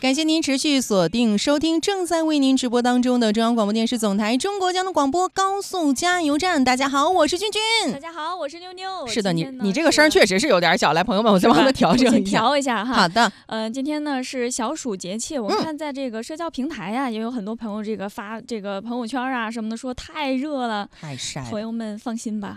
感谢您持续锁定收听正在为您直播当中的中央广播电视总台中国交通广播高速加油站。大家好，我是君君。 大家好，我是妞妞。 是的，你这个声确实是有点小，来，朋友们，我再帮他调整一下， 调一下哈。 好的。 今天呢是小暑节气，我看在这个社交平台呀，也有很多朋友这个发这个朋友圈啊什么的，说太热了， 太晒了。 朋友们放心吧，